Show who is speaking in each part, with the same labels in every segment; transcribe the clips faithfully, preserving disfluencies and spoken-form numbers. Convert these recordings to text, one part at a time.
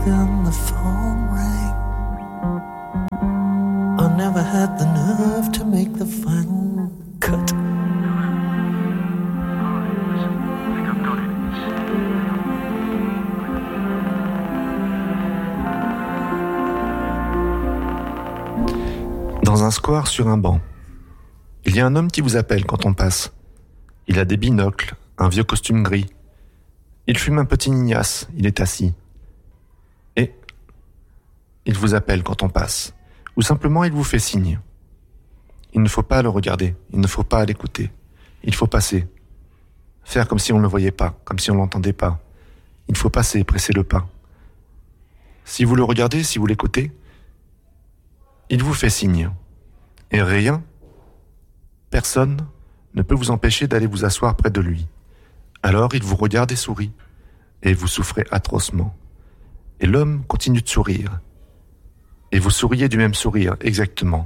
Speaker 1: then the phone rang. I never had the nerve to make the final cut.
Speaker 2: Dans un square sur un banc, il y a un homme qui vous appelle quand on passe. Il a des binocles, un vieux costume gris. Il fume un petit ignace, il est assis. Et il vous appelle quand on passe. Ou simplement il vous fait signe. Il ne faut pas le regarder, il ne faut pas l'écouter. Il faut passer. Faire comme si on ne le voyait pas, comme si on ne l'entendait pas. Il faut passer, presser le pas. Si vous le regardez, si vous l'écoutez, il vous fait signe. Et rien, personne ne peut vous empêcher d'aller vous asseoir près de lui. Alors il vous regarde et sourit, et vous souffrez atrocement. Et l'homme continue de sourire. Et vous souriez du même sourire, exactement.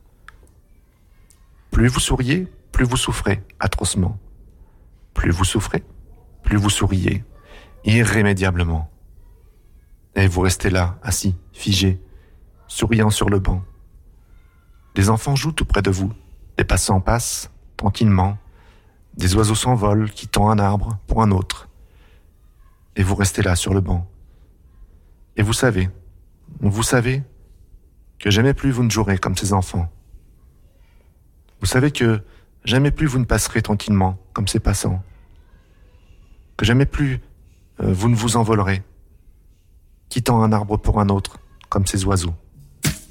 Speaker 2: Plus vous souriez, plus vous souffrez atrocement. Plus vous souffrez, plus vous souriez, irrémédiablement. Et vous restez là, assis, figé, souriant sur le banc. Les enfants jouent tout près de vous, les passants passent, tranquillement, des oiseaux s'envolent, quittant un arbre pour un autre. Et vous restez là, sur le banc. Et vous savez, vous savez que jamais plus vous ne jouerez comme ces enfants. Vous savez que jamais plus vous ne passerez tranquillement comme ces passants. Que jamais plus euh, vous ne vous envolerez, quittant un arbre pour un autre comme ces oiseaux.